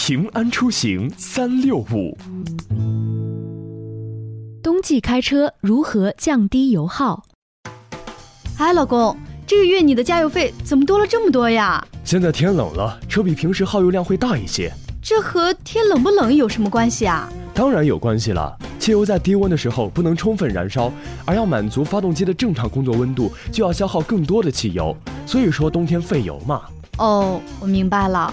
平安出行365。 冬季开车如何降低油耗？ 哎，老公，这个月你的加油费怎么多了这么多呀？ 现在天冷了，车比平时耗油量会大一些。 这和天冷不冷有什么关系啊？ 当然有关系了。汽油在低温的时候不能充分燃烧，而要满足发动机的正常工作温度，就要消耗更多的汽油。所以说冬天费油嘛。 哦，我明白了。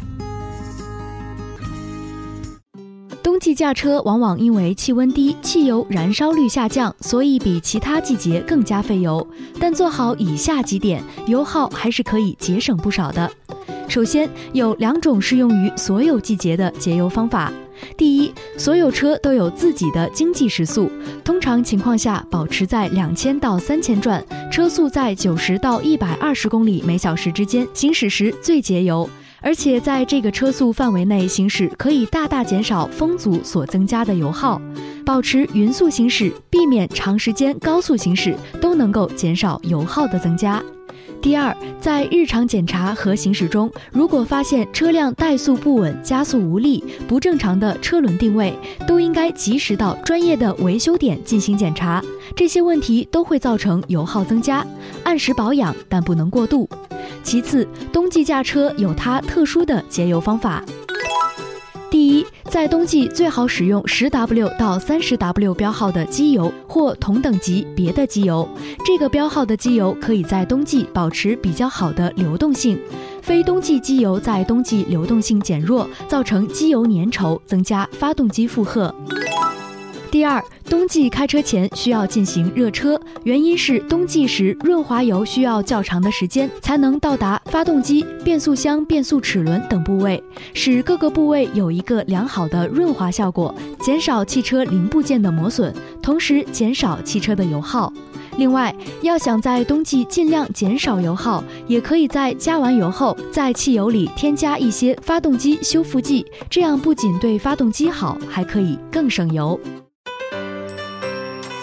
冬季驾车往往因为气温低，汽油燃烧率下降，所以比其他季节更加费油。但做好以下几点，油耗还是可以节省不少的。首先，有2种适用于所有季节的节油方法。第一，所有车都有自己的经济时速，通常情况下保持在2000到3000转，车速在90到120公里每小时之间，行驶时最节油。而且在这个车速范围内行驶，可以大大减少风阻所增加的油耗。保持匀速行驶，避免长时间高速行驶，都能够减少油耗的增加。第二，在日常检查和行驶中，如果发现车辆怠速不稳、加速无力、不正常的车轮定位，都应该及时到专业的维修点进行检查。这些问题都会造成油耗增加，按时保养，但不能过度。其次，冬季驾车有它特殊的节油方法。第一，在冬季最好使用10W 到30W 标号的机油或同等级别的机油，这个标号的机油可以在冬季保持比较好的流动性。非冬季机油在冬季流动性减弱，造成机油粘稠，增加发动机负荷。第二，冬季开车前需要进行热车，原因是冬季时润滑油需要较长的时间才能到达发动机、变速箱、变速齿轮等部位，使各个部位有一个良好的润滑效果，减少汽车零部件的磨损，同时减少汽车的油耗。另外，要想在冬季尽量减少油耗，也可以在加完油后，在汽油里添加一些发动机修复剂，这样不仅对发动机好，还可以更省油。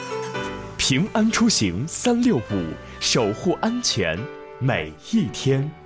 平安出行365，守护安全每一天。